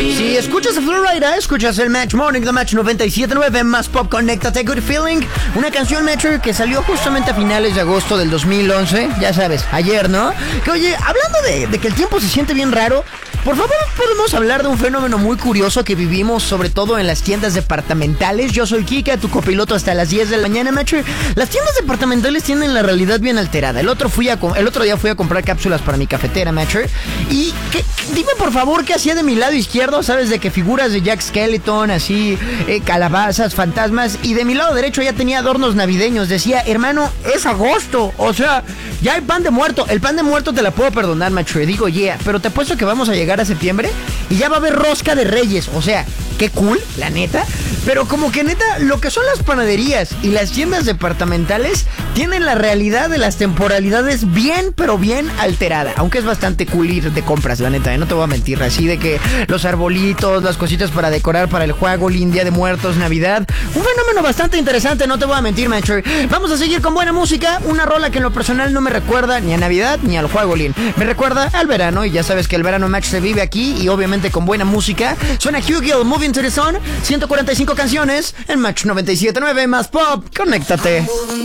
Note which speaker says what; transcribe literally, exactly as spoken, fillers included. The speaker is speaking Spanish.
Speaker 1: Si escuchas a Florida, escuchas el Match Morning de Match noventa y siete punto nueve, más pop, conéctate, Good Feeling. Una canción, Metro, que salió justamente a finales de agosto del dos mil once. Ya sabes, ayer, ¿no? Que oye, hablando de, de que el tiempo se siente bien raro, por favor, podemos hablar de un fenómeno muy curioso que vivimos, sobre todo en las tiendas departamentales. Yo soy Kika, tu copiloto hasta las diez de la mañana, Metro. Las tiendas departamentales tienen la realidad bien alterada. El otro, fui a, el otro día fui a comprar cápsulas para mi cafetera, Metro. Y que, dime, por favor, ¿qué hacía de mi lado izquierdo? ¿Sabes? De que figuras de Jack Skellington, así, eh, calabazas, fantasmas. Y de mi lado derecho ya tenía adornos navideños. Decía, hermano, es agosto. O sea, ya hay pan de muerto. El pan de muerto te la puedo perdonar, Metro. Digo, yeah, pero te apuesto que vamos a llegar a septiembre y ya va a haber rosca de Reyes. O sea, qué cool, la neta. Pero como que neta, lo que son las panaderías y las tiendas departamentales tienen la realidad de las temporalidades bien, pero bien alterada. Aunque es bastante cool ir de compras, la neta, ¿eh? No te voy a mentir. Así de que los arbolitos, las cositas para decorar para el juego, Día de Muertos, Navidad. Un fenómeno bastante interesante, no te voy a mentir, Metro. Vamos a seguir con buena música. Una rola que en lo personal no me recuerda ni a Navidad ni al juego, Lin. Me recuerda al verano, y ya sabes que el verano Match se vive aquí y obviamente con buena música. Suena Hugh Gill, Moving to the Sun. ciento cuarenta y cinco canciones en Match noventa y siete punto nueve, más pop. Conéctate.